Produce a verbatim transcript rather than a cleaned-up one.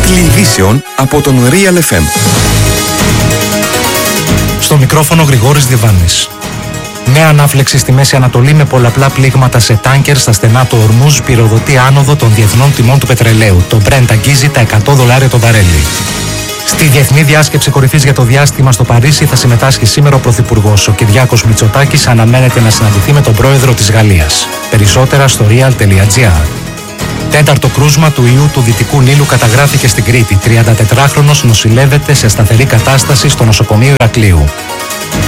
Τίτλοι ειδήσεων από τον Real εφ εμ. Στο μικρόφωνο Γρηγόρης Διβάνης. Νέα ανάφλεξη στη Μέση Ανατολή με πολλαπλά πλήγματα σε τάνκερ στα στενά του Ορμούζ πυροδοτεί άνοδο των διεθνών τιμών του πετρελαίου. Το Brent αγγίζει τα εκατό δολάρια το βαρέλι. Στη Διεθνή Διάσκεψη Κορυφής για το Διάστημα στο Παρίσι θα συμμετάσχει σήμερα ο Πρωθυπουργός. Ο Κυριάκος Μητσοτάκης αναμένεται να συναντηθεί με τον πρόεδρο της Γαλλίας. Περισσότερα στο real τελεία gr. Τέταρτο κρούσμα του ιού του Δυτικού Νείλου καταγράφηκε στην Κρήτη. τριαντατετράχρονος νοσηλεύεται σε σταθερή κατάσταση στο νοσοκομείο Ηρακλείου.